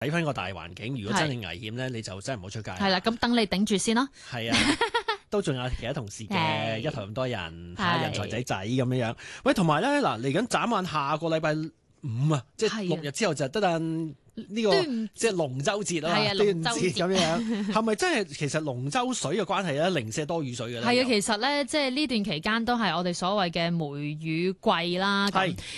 睇翻個大環境，如果真係危險咧，你就真係唔好出街。 係啦，咁等你頂住先咯。 係啊，都仲有其他同事嘅，一台咁多人，人才仔咁樣。喂，同埋咧嗱，嚟緊眨眼下個禮拜5啊，即係6日之後就得呢個即係龍舟節啊，端午節咁樣，係咪真係其實龍舟水嘅關係咧，零舍多雨水嘅咧？ 係啊，其實咧，即係呢段期間都係我哋所謂嘅梅雨季啦。